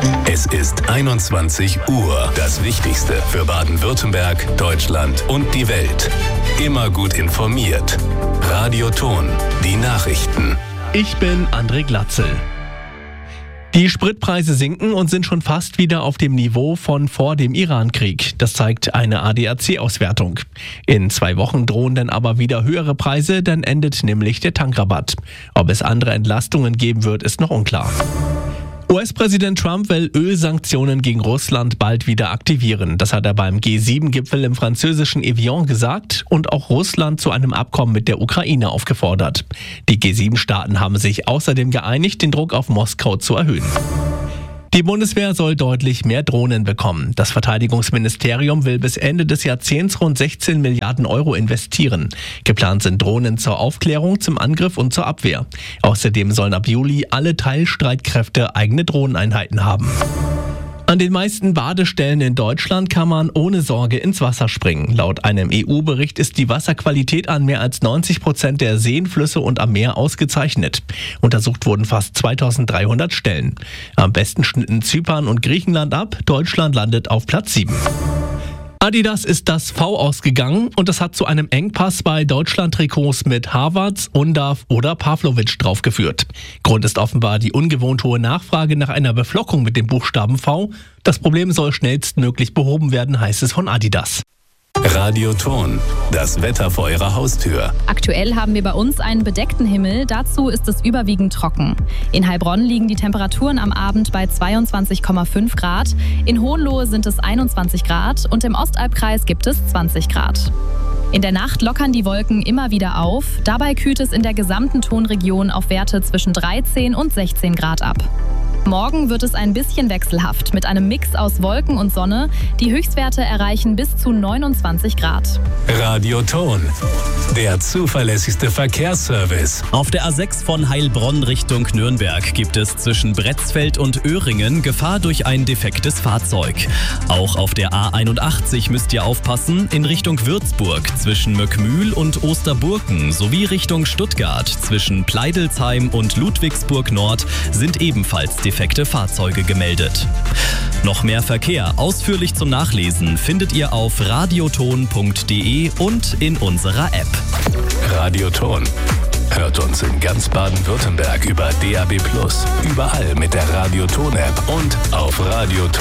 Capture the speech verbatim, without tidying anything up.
Es ist einundzwanzig Uhr. Das Wichtigste für Baden-Württemberg, Deutschland und die Welt. Immer gut informiert. Radio Ton, die Nachrichten. Ich bin André Glatzel. Die Spritpreise sinken und sind schon fast wieder auf dem Niveau von vor dem Iran-Krieg. Das zeigt eine A D A C-Auswertung. In zwei Wochen drohen dann aber wieder höhere Preise, dann endet nämlich der Tankrabatt. Ob es andere Entlastungen geben wird, ist noch unklar. U S-Präsident Trump will Ölsanktionen gegen Russland bald wieder aktivieren. Das hat er beim G sieben Gipfel im französischen Evian gesagt und auch Russland zu einem Abkommen mit der Ukraine aufgefordert. Die G sieben Staaten haben sich außerdem geeinigt, den Druck auf Moskau zu erhöhen. Die Bundeswehr soll deutlich mehr Drohnen bekommen. Das Verteidigungsministerium will bis Ende des Jahrzehnts rund sechzehn Milliarden Euro investieren. Geplant sind Drohnen zur Aufklärung, zum Angriff und zur Abwehr. Außerdem sollen ab Juli alle Teilstreitkräfte eigene Drohneneinheiten haben. An den meisten Badestellen in Deutschland kann man ohne Sorge ins Wasser springen. Laut einem E U-Bericht ist die Wasserqualität an mehr als neunzig Prozent der Seen, Flüsse und am Meer ausgezeichnet. Untersucht wurden fast zweitausenddreihundert Stellen. Am besten schnitten Zypern und Griechenland ab. Deutschland landet auf Platz sieben. Adidas ist das V ausgegangen und das hat zu einem Engpass bei Deutschland-Trikots mit Havertz, Undav oder Pavlovic draufgeführt. Grund ist offenbar die ungewohnt hohe Nachfrage nach einer Beflockung mit dem Buchstaben V. Das Problem soll schnellstmöglich behoben werden, heißt es von Adidas. Radio Ton, das Wetter vor Ihrer Haustür. Aktuell haben wir bei uns einen bedeckten Himmel, dazu ist es überwiegend trocken. In Heilbronn liegen die Temperaturen am Abend bei zweiundzwanzig Komma fünf Grad, in Hohenlohe sind es einundzwanzig Grad und im Ostalbkreis gibt es zwanzig Grad. In der Nacht lockern die Wolken immer wieder auf, dabei kühlt es in der gesamten Tonregion auf Werte zwischen dreizehn und sechzehn Grad ab. Morgen wird es ein bisschen wechselhaft mit einem Mix aus Wolken und Sonne. Die Höchstwerte erreichen bis zu neunundzwanzig Grad. Radio Ton, der zuverlässigste Verkehrsservice. Auf der A sechs von Heilbronn Richtung Nürnberg gibt es zwischen Bretzfeld und Öhringen Gefahr durch ein defektes Fahrzeug. Auch auf der A einundachtzig müsst ihr aufpassen, in Richtung Würzburg zwischen Möckmühl und Osterburken sowie Richtung Stuttgart zwischen Pleidelsheim und Ludwigsburg Nord sind ebenfalls defekte Defekte Fahrzeuge gemeldet. Noch mehr Verkehr ausführlich zum Nachlesen findet ihr auf radioton punkt de und in unserer App. Radio Ton. Hört uns in ganz Baden-Württemberg über D A B plus, überall mit der Radio Ton App und auf radioton.